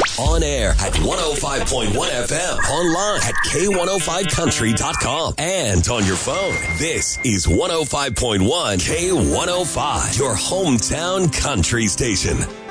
On air at 105.1 FM. Online at K105country.com. And on your phone. This is 105.1 K105, your hometown country station.